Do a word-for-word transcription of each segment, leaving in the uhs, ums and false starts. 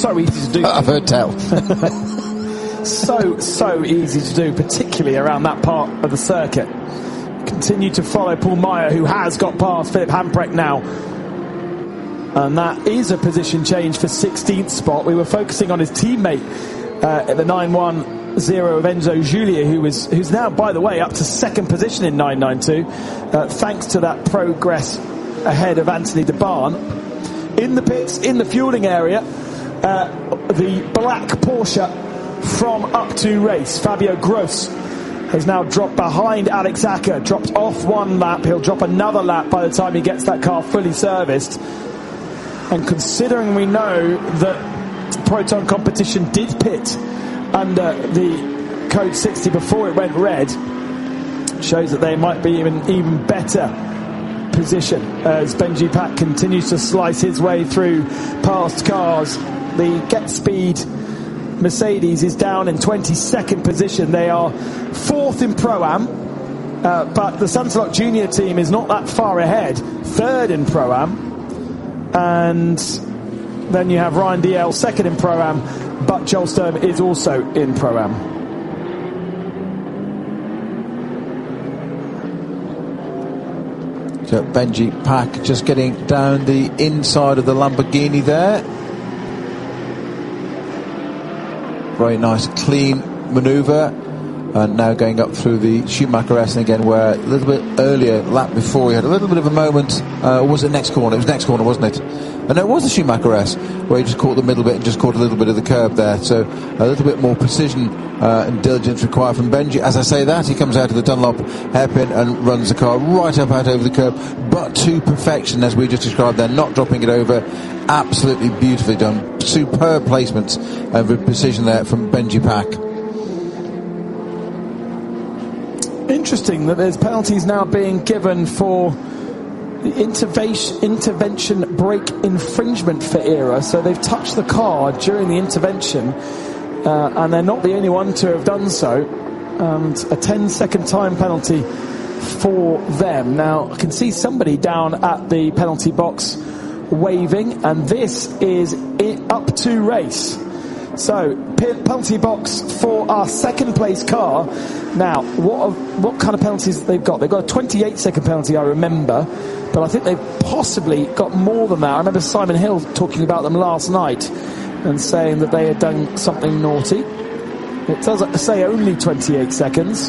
so easy to do. I've heard tell. so, so easy to do, particularly around that part of the circuit. Continue to follow Paul Meyer, who has got past Philip Hamprecht now. And that is a position change for sixteenth spot. We were focusing on his teammate uh, at the nine one zero of Enzo Giulia, who was, who's now, by the way, up to second position in nine ninety-two, uh, thanks to that progress ahead of Anthony de Barn. In the pits, in the fueling area, uh, the black Porsche from Up to Race, Fabio Gross, has now dropped behind Alex Acker, dropped off one lap. He'll drop another lap by the time he gets that car fully serviced. And considering we know that Proton Competition did pit under the code sixty before it went red, shows that they might be in even better position as Benji Pack continues to slice his way through past cars. The Get Speed Mercedes is down in twenty-second position. They are fourth in Pro-Am, uh, but the Sansalot Junior team is not that far ahead, third in Pro-Am. And then you have Ryan D L second in Pro-Am, but Joel Sturm is also in Pro-Am. So Benji Pack just getting down the inside of the Lamborghini there. Very nice clean manoeuvre. And now going up through the Schumacher S, and again where a little bit earlier, lap before, he had a little bit of a moment. Uh, or was it next corner? It was next corner, wasn't it? And no, it was the Schumacher S, where he just caught the middle bit and just caught a little bit of the curb there. So a little bit more precision uh, and diligence required from Benji. As I say that, he comes out of the Dunlop hairpin and runs the car right up out over the curb, but to perfection, as we just described there, not dropping it over. Absolutely beautifully done. Superb placements and with precision there from Benji Pack. Interesting that there's penalties now being given for the intervention, intervention brake infringement for ERA. So they've touched the car during the intervention, uh, and they're not the only one to have done so. And a ten second time penalty for them. Now I can see somebody down at the penalty box waving, and this is it Up to Race. So penalty box for our second place car. Now, what what kind of penalties they've got? They've got a twenty-eight second penalty, I remember, but I think they've possibly got more than that. I remember Simon Hill talking about them last night and saying that they had done something naughty. It does say only twenty-eight seconds.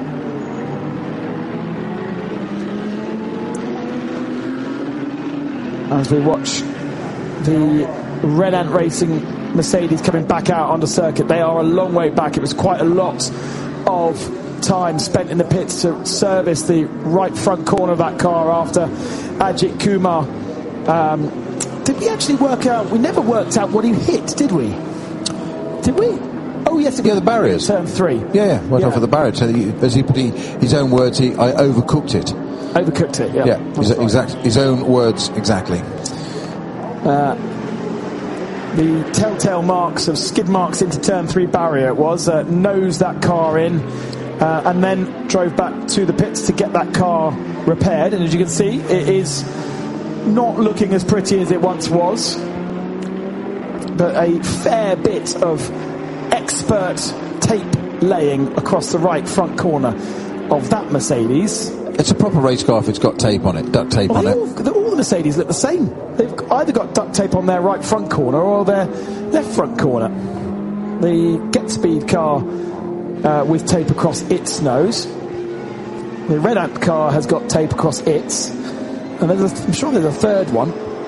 As we watch the Red Ant Racing Mercedes coming back out on the circuit, they are a long way back. It was quite a lot of time spent in the pits to service the right front corner of that car after Ajit Kumar. Um, did we actually work out? We never worked out what he hit, did we? Did we? Oh yes, it yeah, the barriers. Turn three. Yeah, yeah, went yeah. off of the barrier. So he, as he put he, his own words, he I overcooked it. Overcooked it. Yeah. Yeah, his, exact, his own words exactly. Uh, The telltale marks of skid marks into turn three barrier it was, uh, nosed that car in uh, and then drove back to the pits to get that car repaired. And as you can see, it is not looking as pretty as it once was, but a fair bit of expert tape laying across the right front corner of that Mercedes. It's a proper race car if it's got tape on it, duct tape well, on all, it. All the Mercedes look the same. They've either got duct tape on their right front corner or their left front corner. The Get Speed car uh, with tape across its nose. The Red Ant car has got tape across its. And there's a, I'm sure there's a third one.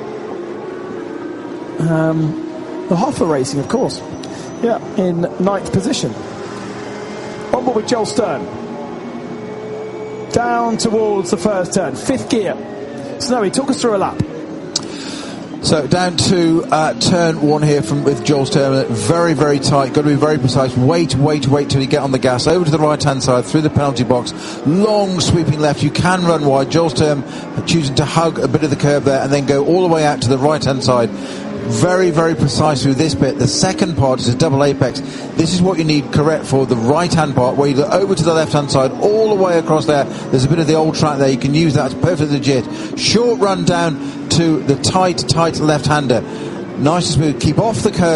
Um, the Hoffa Racing, of course. Yeah, in ninth position. On board with Joel Stern. Down towards the first turn, fifth gear. Snowy, talk us through a lap. So down to uh, turn one here from with Joel Sturm. Very, very tight. Got to be very precise. Wait, wait, wait till you get on the gas. Over to the right-hand side, through the penalty box. Long sweeping left. You can run wide. Joel Sturm choosing to hug a bit of the curb there and then go all the way out to the right-hand side. Very, very precise through this bit. The second part is a double apex. This is what you need correct for the right-hand part, where you go over to the left-hand side, all the way across there. There's a bit of the old track there. You can use that. It's perfectly legit. Short run down to the tight, tight left-hander. Nice and smooth. Keep off the curve.